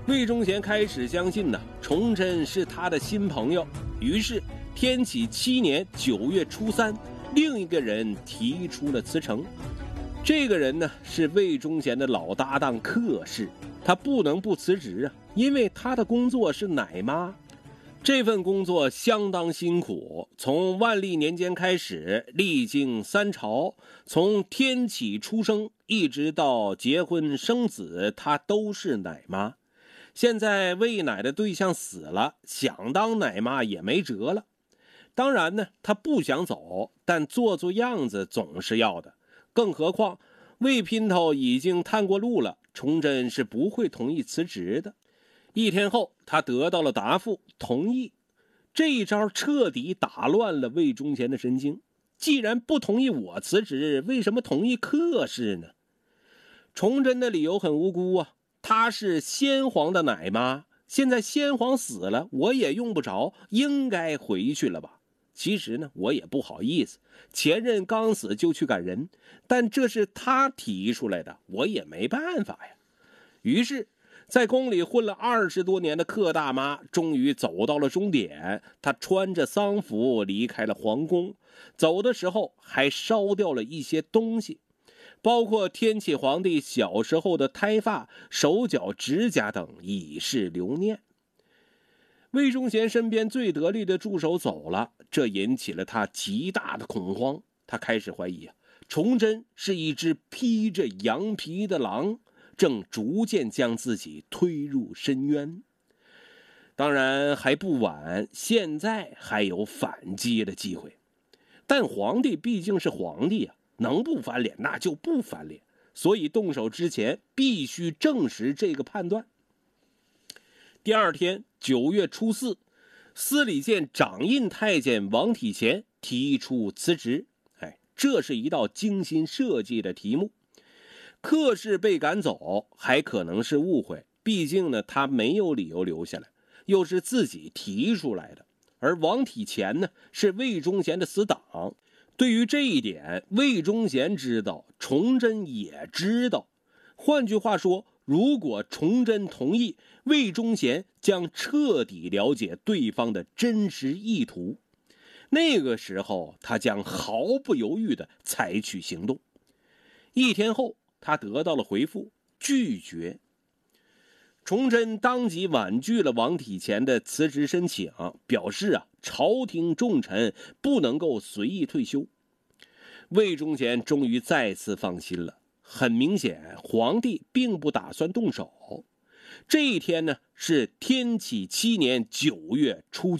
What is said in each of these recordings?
魏忠贤开始相信崇祯是他的新朋友，于是天启7年9月初3，另一个人提出了辞呈。这个人是魏忠贤的老搭档克氏，他不能不辞职因为他的工作是奶妈。这份工作相当辛苦，从万历年间开始，历经3朝，从天启出生一直到结婚生子，他都是奶妈。现在喂奶的对象死了，想当奶妈也没辙了。当然他不想走，但做样子总是要的。更何况魏姘头已经探过路了，崇祯是不会同意辞职的。1天后，他得到了答复，同意。这一招彻底打乱了魏忠贤的神经。既然不同意我辞职，为什么同意克氏呢？崇祯的理由很无辜他是先皇的奶妈，现在先皇死了，我也用不着，应该回去了吧。其实我也不好意思，前任刚死就去赶人，但这是他提出来的，我也没办法呀。于是在宫里混了20多年的克大妈终于走到了终点，她穿着丧服离开了皇宫，走的时候还烧掉了一些东西，包括天启皇帝小时候的胎发、手脚指甲等，以示留念。魏忠贤身边最得力的助手走了，这引起了他极大的恐慌。他开始怀疑崇祯是一只披着羊皮的狼，正逐渐将自己推入深渊。当然还不晚，现在还有反击的机会。但皇帝毕竟是皇帝能不翻脸那就不翻脸，所以动手之前必须证实这个判断。第2天9月初4，司礼监掌印太监王体乾提出辞职。这是一道精心设计的题目。克氏被赶走还可能是误会，毕竟他没有理由留下来，又是自己提出来的。而王体乾是魏忠贤的死党。对于这一点，魏忠贤知道，崇祯也知道。换句话说，如果崇祯同意，魏忠贤将彻底了解对方的真实意图。那个时候，他将毫不犹豫地采取行动。1天后，他得到了回复，拒绝。崇祯当即婉拒了王体乾的辞职申请，表示朝廷重臣不能够随意退休。魏忠贤终于再次放心了。很明显，皇帝并不打算动手。这一天是天启7年9月初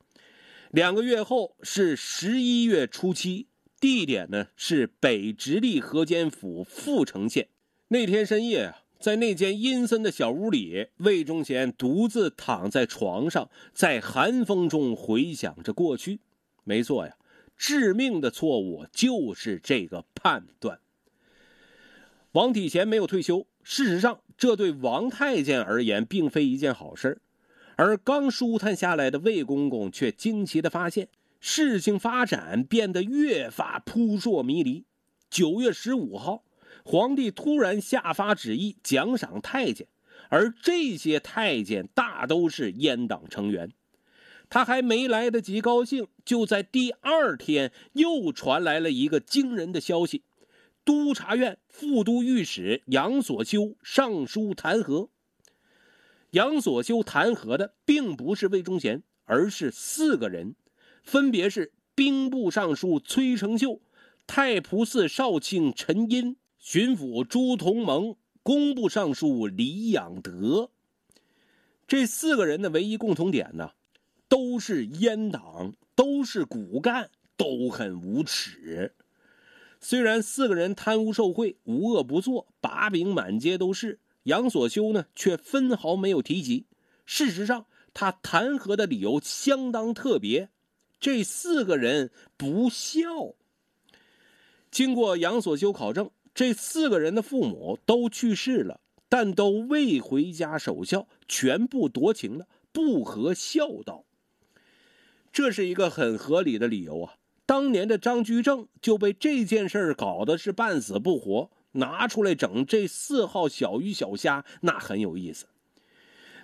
7，2个月后是11月初7，地点是北直隶河间府阜城县。那天深夜在那间阴森的小屋里，魏忠贤独自躺在床上，在寒风中回想着过去。没错致命的错误就是这个判断。王体乾没有退休，事实上这对王太监而言并非一件好事。而刚舒坦下来的魏公公却惊奇地发现，事情发展变得越发扑朔迷离。9月15号，皇帝突然下发旨意奖赏太监，而这些太监大都是阉党成员。他还没来得及高兴，就在第2天又传来了一个惊人的消息：督察院副都御史杨所修上书弹劾。杨所修弹劾的并不是魏忠贤，而是4个人，分别是兵部尚书崔成秀、太仆寺少卿陈寅、巡抚朱同盟、工部尚书李养德。这4个人的唯一共同点都是阉党，都是骨干，都很无耻。虽然4个人贪污受贿，无恶不作，把柄满街都是，杨所修却分毫没有提及。事实上，他弹劾的理由相当特别，这4个人不孝。经过杨所修考证，这4个人的父母都去世了，但都未回家守孝，全部夺情了，不合孝道。这是一个很合理的理由当年的张居正就被这件事搞得是半死不活，拿出来整这4号小鱼小虾，那很有意思。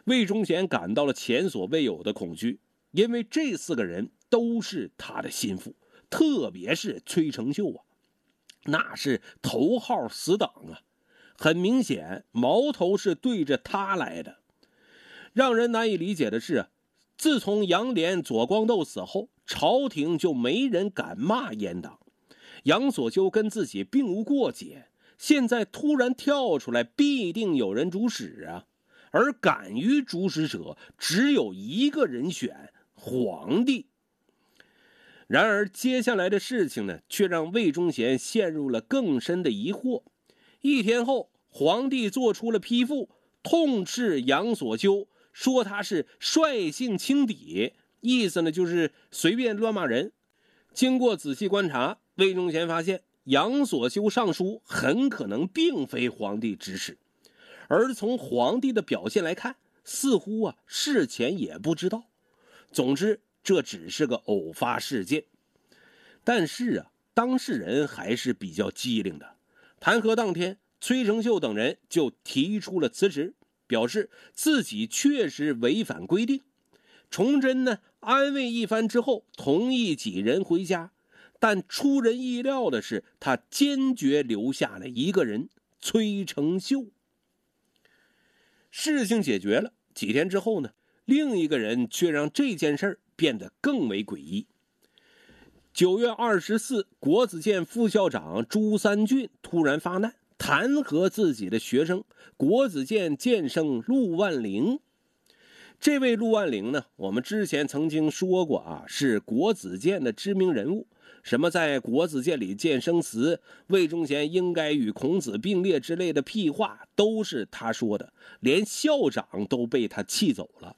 魏忠贤感到了前所未有的恐惧，因为这4个人都是他的心腹，特别是崔成秀啊，那是头号死党啊。很明显，矛头是对着他来的。让人难以理解的是，自从杨涟、左光斗死后，朝廷就没人敢骂阉党。杨所修跟自己并无过节，现在突然跳出来，必定有人主使啊。而敢于主使者只有一个人选，皇帝。然而接下来的事情呢，却让魏忠贤陷入了更深的疑惑。1天后，皇帝做出了批复，痛斥杨所修，说他是率性轻敌，意思呢就是随便乱骂人。经过仔细观察，魏忠贤发现杨所修上书很可能并非皇帝指使，而从皇帝的表现来看，似乎事前也不知道。总之，这只是个偶发事件。但是当事人还是比较机灵的。弹劾当天，崔成秀等人就提出了辞职，表示自己确实违反规定。崇祯呢，安慰一番之后，同意几人回家。但出人意料的是，他坚决留下了一个人，崔成秀。事情解决了，几天之后呢，另一个人却让这件事变得更为诡异。9月24，国子监副校长朱三俊突然发难，弹劾自己的学生国子监监生陆万龄。这位陆万龄呢，我们之前曾经说过是国子监的知名人物，什么在国子监里见生死，魏忠贤应该与孔子并列之类的屁话都是他说的，连校长都被他气走了。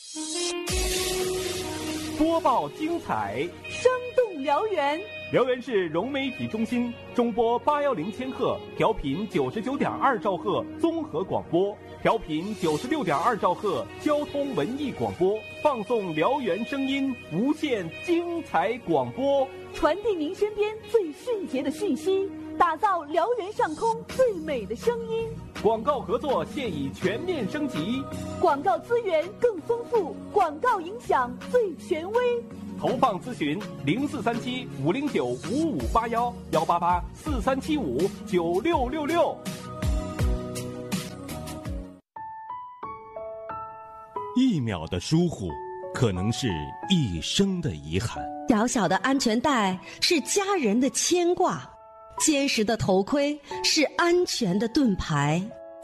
播报精彩， 生动辽源。 辽源市融媒体中心中波810千赫，调频99.2兆赫综合广播，调频96.2兆赫交通文艺广播，放送辽源声音，无限精彩广播， 传递您身边最迅捷的讯息，打造辽源上空最美的声音。 广告合作现已全面升级， 广告资源更丰富，广告影响最权威。 投放咨询0437-509-5581，188-4375-9666。1秒的疏忽，可能是一生的遗憾。 小小的安全带是家人的牵挂，坚实的头盔是安全的盾牌。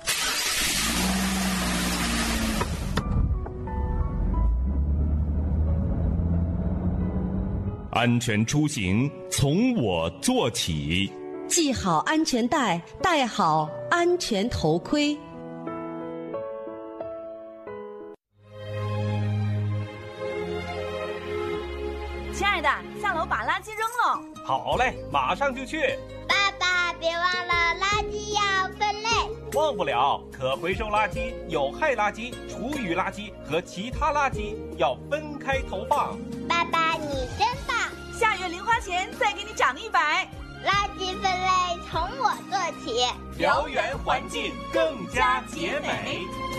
安全出行从我做起， 系好安全带，戴好安全头盔。 亲爱的，下楼把垃圾扔了。 好嘞，马上就去。 爸爸，别忘了垃圾要分类。 忘不了，可回收垃圾、有害垃圾、厨余垃圾和其他垃圾要分开投放。 爸爸，你真棒！ 下月零花钱再给你涨100。 垃圾分类从我做起， 辽源环境更加洁美。